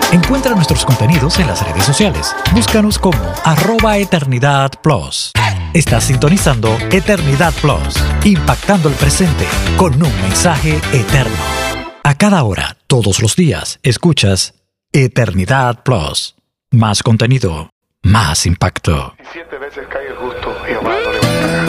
Encuentra nuestros contenidos en las redes sociales. Búscanos como @EternidadPlus. Estás sintonizando Eternidad Plus, impactando el presente con un mensaje eterno. A cada hora, todos los días, escuchas Eternidad Plus. Más contenido, más impacto. 7 veces cae el justo, Jehová lo levantará.